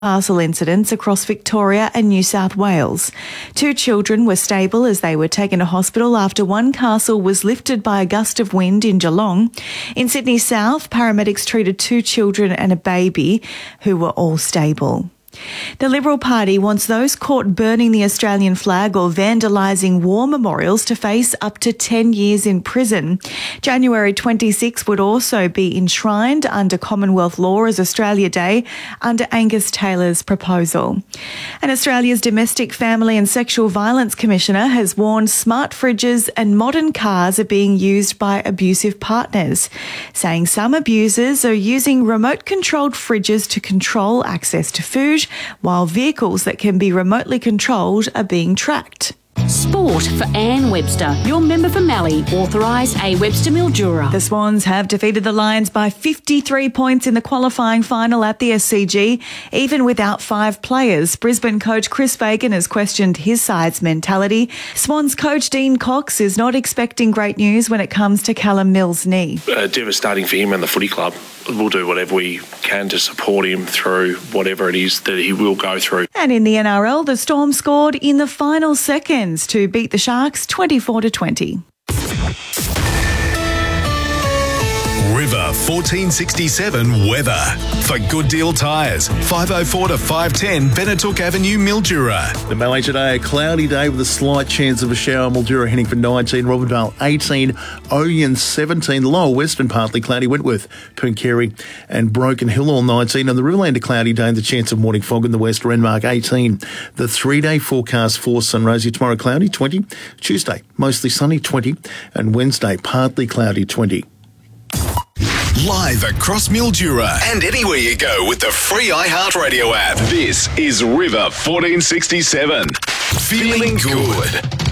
Castle incidents across Victoria and New South Wales. 2 children were stable as they were taken to hospital after one castle was lifted by a gust of wind in Geelong. In Sydney South, paramedics treated 2 children and a baby who were all stable. The Liberal Party wants those caught burning the Australian flag or vandalising war memorials to face up to 10 years in prison. January 26 would also be enshrined under Commonwealth law as Australia Day under Angus Taylor's proposal. And Australia's Domestic, Family and Sexual Violence Commissioner has warned smart fridges and modern cars are being used by abusive partners, saying some abusers are using remote-controlled fridges to control access to food, while vehicles that can be remotely controlled are being tracked. Sport for Anne Webster. Your member for Mallee, authorised A. Webster Mildura. The Swans have defeated the Lions by 53 points in the qualifying final at the SCG, even without 5 players. Brisbane coach Chris Fagan has questioned his side's mentality. Swans coach Dean Cox is not expecting great news when it comes to Callum Mills' knee. Devastating for him and the footy club. We'll do whatever we can to support him through whatever it is that he will go through. And in the NRL, the Storm scored in the final seconds to beat the Sharks 24-20. River 1467 weather. For Good Deal Tyres, 504 to 510 Benetook Avenue, Mildura. The Mallee today, a cloudy day with a slight chance of a shower. Mildura heading for 19, Robinvale 18, Oyen 17, the lower western partly cloudy, Wentworth, Pooncarie and Broken Hill all 19. And the Riverland a cloudy day and the chance of morning fog in the west, Renmark 18. The 3-day forecast for Sunraysia tomorrow cloudy 20, Tuesday mostly sunny 20 and Wednesday partly cloudy 20. Live across Mildura and anywhere you go with the free iHeartRadio app. This is River 1467. Feeling good.